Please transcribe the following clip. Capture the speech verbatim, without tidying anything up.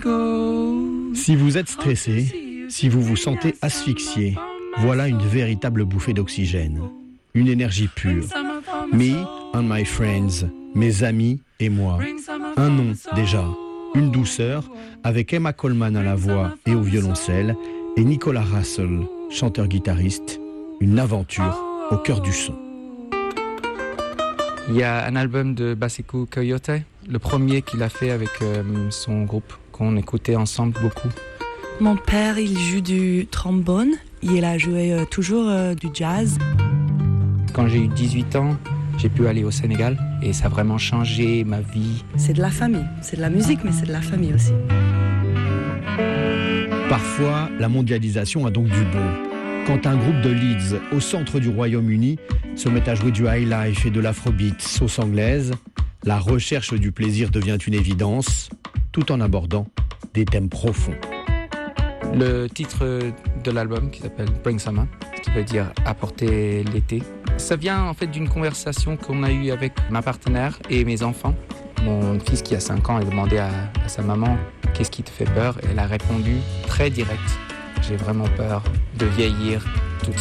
Si vous êtes stressé, si vous vous sentez asphyxié, voilà une véritable bouffée d'oxygène, une énergie pure. Me and my friends, mes amis et moi. Un nom déjà, une douceur, avec Emma Coleman à la voix et au violoncelle, et Nicolas Russell, chanteur-guitariste, une aventure au cœur du son. Il y a un album de Baseku Coyote, le premier qu'il a fait avec euh, son groupe, qu'on écoutait ensemble beaucoup. Mon père, il joue du trombone, il a joué euh, toujours euh, du jazz. Quand j'ai eu dix-huit ans, j'ai pu aller au Sénégal et ça a vraiment changé ma vie. C'est de la famille, c'est de la musique, mais c'est de la famille aussi. Parfois, la mondialisation a donc du bon. Quand un groupe de Leeds, au centre du Royaume-Uni, se met à jouer du highlife et de l'afrobeat sauce anglaise, la recherche du plaisir devient une évidence, tout en abordant des thèmes profonds. Le titre de l'album, qui s'appelle Bring Summer, qui veut dire apporter l'été, ça vient en fait d'une conversation qu'on a eue avec ma partenaire et mes enfants. Mon fils qui a cinq ans a demandé à, à sa maman « Qu'est-ce qui te fait peur ?» Elle a répondu très direct « J'ai vraiment peur de vieillir toute seule ».